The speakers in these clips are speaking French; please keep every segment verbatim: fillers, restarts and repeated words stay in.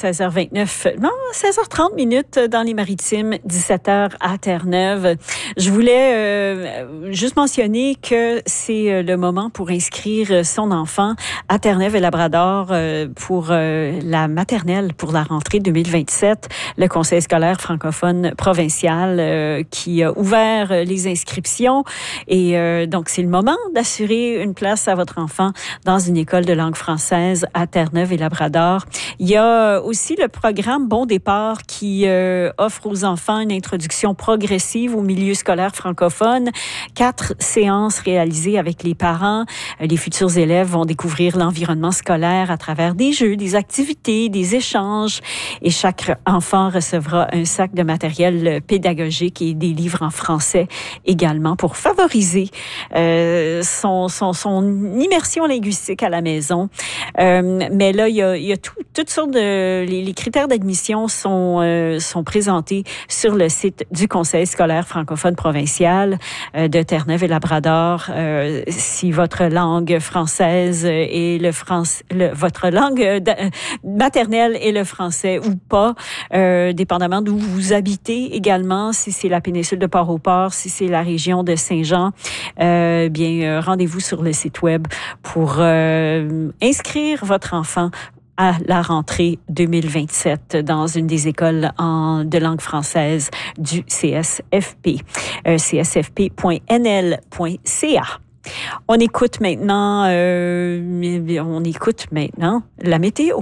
seize heures vingt-neuf, non, seize heures trente minutes dans les Maritimes, dix-sept heures à Terre-Neuve. Je voulais euh, juste mentionner que c'est le moment pour inscrire son enfant à Terre-Neuve et Labrador euh, pour euh, la maternelle pour la rentrée deux mille vingt-sept. Le Conseil scolaire francophone provincial euh, qui a ouvert les inscriptions et euh, donc c'est le moment d'assurer une place à votre enfant dans une école de langue française à Terre-Neuve et Labrador. Il y a aussi le programme Bon Départ qui euh, offre aux enfants une introduction progressive au milieu scolaire francophone. Quatre séances réalisées avec les parents. Les futurs élèves vont découvrir l'environnement scolaire à travers des jeux, des activités, des échanges. Et chaque enfant recevra un sac de matériel pédagogique et des livres en français également pour favoriser euh, son, son, son immersion linguistique à la maison. Euh, mais là, il y a, il y a tout, toutes sortes de... Les, les critères d'admission sont, euh, sont présentés sur le site du Conseil scolaire francophone provincial euh, de Terre-Neuve et Labrador. Euh, si votre langue française est le français, le, votre langue maternelle est le français ou pas, euh, dépendamment d'où vous habitez également, si c'est la péninsule de Port-au-Port, si c'est la région de Saint-Jean, euh, bien, euh, rendez-vous sur le site web pour euh, inscrire votre enfant à la rentrée deux mille vingt-sept dans une des écoles en, de langue française du C S F P, euh, c s f p point n l point c a. On écoute maintenant, euh, on écoute maintenant la météo.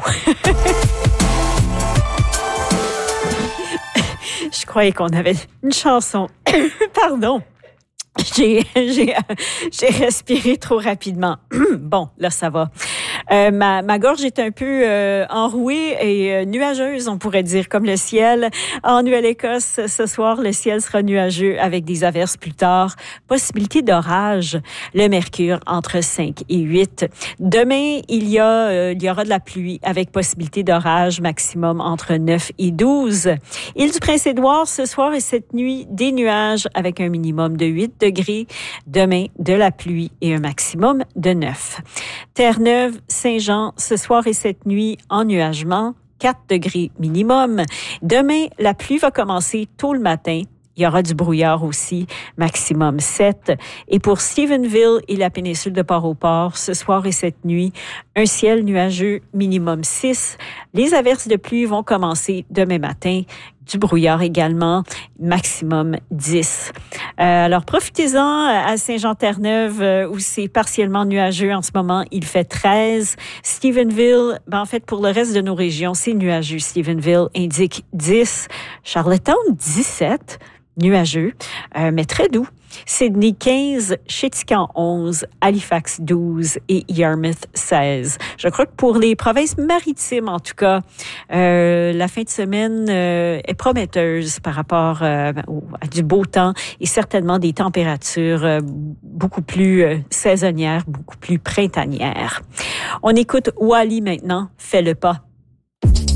Je croyais qu'on avait une chanson. Pardon. J'ai, j'ai, j'ai respiré trop rapidement. Bon, là, ça va. Euh, ma, ma gorge est un peu euh, enrouée et euh, nuageuse, on pourrait dire, comme le ciel. En Nouvelle-Écosse, ce soir, le ciel sera nuageux avec des averses plus tard. Possibilité d'orage. Le mercure entre cinq et huit. Demain, il y a, euh, il y aura de la pluie avec possibilité d'orage maximum entre neuf et douze. Île du Prince-Édouard, ce soir et cette nuit, des nuages avec un minimum de huit degrés. Demain, de la pluie et un maximum de neuf. Terre-Neuve, Saint-Jean, ce soir et cette nuit, ennuagement, quatre degrés minimum. Demain, la pluie va commencer tôt le matin. Il y aura du brouillard aussi, maximum sept. Et pour Stephenville et la péninsule de Port-au-Port, ce soir et cette nuit, un ciel nuageux, minimum six. Les averses de pluie vont commencer demain matin. Du brouillard également, maximum dix. Euh, alors, profitez-en à Saint-Jean-Terre-Neuve, euh, où c'est partiellement nuageux en ce moment. Il fait treize. Stephenville, ben, en fait, pour le reste de nos régions, c'est nuageux. Stephenville indique dix. Charlottetown, dix-sept. Nuageux, euh, mais très doux. Sydney, quinze, Chéticamp, onze, Halifax, douze et Yarmouth, seize. Je crois que pour les provinces maritimes, en tout cas, euh, la fin de semaine euh, est prometteuse par rapport euh, à du beau temps et certainement des températures euh, beaucoup plus euh, saisonnières, beaucoup plus printanières. On écoute Wally maintenant, Fais le pas.